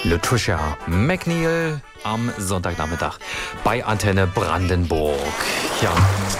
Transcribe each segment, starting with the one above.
Latricia McNeil am Sonntagnachmittag bei Antenne Brandenburg. Ja,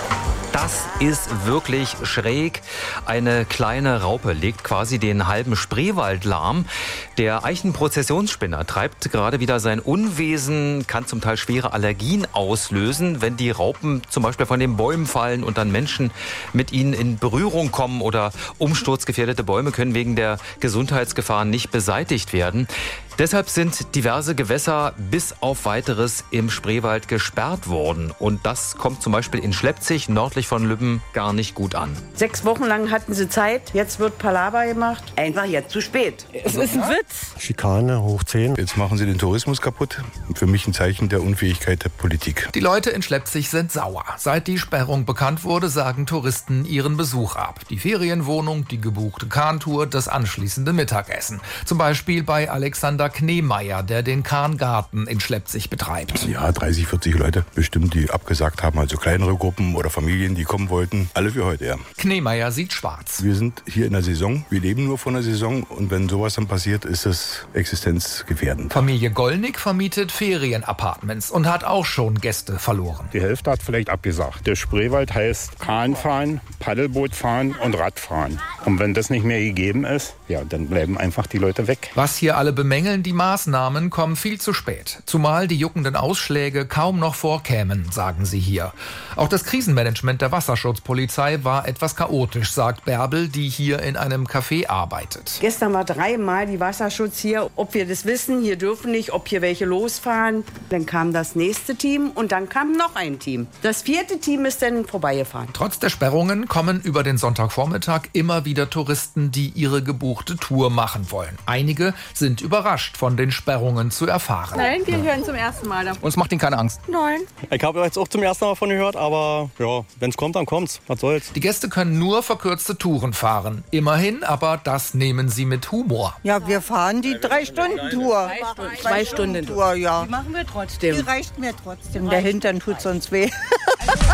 das ist wirklich schräg. Eine kleine Raupe legt quasi den halben Spreewald lahm. Der Eichenprozessionsspinner treibt gerade wieder sein Unwesen, kann zum Teil schwere Allergien auslösen, wenn die Raupen zum Beispiel von den Bäumen fallen und dann Menschen mit ihnen in Berührung kommen oder umsturzgefährdete Bäume können wegen der Gesundheitsgefahren nicht beseitigt werden. Deshalb sind diverse Gewässer bis auf Weiteres im Spreewald gesperrt worden. Und das kommt zum Beispiel in Schleppzig, nördlich von Lübben, gar nicht gut an. 6 Wochen lang hatten sie Zeit, jetzt wird Palaver gemacht. Einfach jetzt zu spät. Es ist ein Witz. Schikane hoch 10. Jetzt machen sie den Tourismus kaputt. Für mich ein Zeichen der Unfähigkeit der Politik. Die Leute in Schleppzig sind sauer. Seit die Sperrung bekannt wurde, sagen Touristen ihren Besuch ab. Die Ferienwohnung, die gebuchte Kahntour, das anschließende Mittagessen. Zum Beispiel bei Alexander Kneemeyer, der den Kahngarten in Schleppzig betreibt. Ja, 30, 40 Leute bestimmt, die abgesagt haben. Also kleinere Gruppen oder Familien, die kommen wollten. Alle für heute, ja. Kneemeyer sieht schwarz. Wir sind hier in der Saison. Wir leben nur von der Saison. Und wenn sowas dann passiert, ist es existenzgefährdend. Familie Gollnick vermietet Ferienapartments und hat auch schon Gäste verloren. Die Hälfte hat vielleicht abgesagt. Der Spreewald heißt Kahnfahren, Paddelbootfahren und Radfahren. Und wenn das nicht mehr gegeben ist, ja, dann bleiben einfach die Leute weg. Was hier alle bemängeln, die Maßnahmen kommen viel zu spät. Zumal die juckenden Ausschläge kaum noch vorkämen, sagen sie hier. Auch das Krisenmanagement der Wasserschutzpolizei war etwas chaotisch, sagt Bärbel, die hier in einem Café arbeitet. Gestern war 3-mal die Wasserschutz hier, ob wir das wissen, hier dürfen nicht, ob hier welche losfahren. Dann kam das nächste Team und dann kam noch ein Team. Das 4. Team ist dann vorbeigefahren. Trotz der Sperrungen kommen über den Sonntagvormittag immer wieder Touristen, die ihre gebuchte Tour machen wollen. Einige sind überrascht, von den Sperrungen zu erfahren. Nein, wir hören zum ersten Mal davon. Uns macht Ihnen keine Angst? Nein. Ich habe jetzt auch zum ersten Mal davon gehört, aber ja, wenn es kommt, dann kommt's. Was soll's? Die Gäste können nur verkürzte Touren fahren. Immerhin, aber das nehmen sie mit Humor. Ja, wir fahren die 3-Stunden-Tour. 2 Stunden Tour, ja. Die machen wir trotzdem. Die reicht mir trotzdem. Der Hintern tut sonst weh.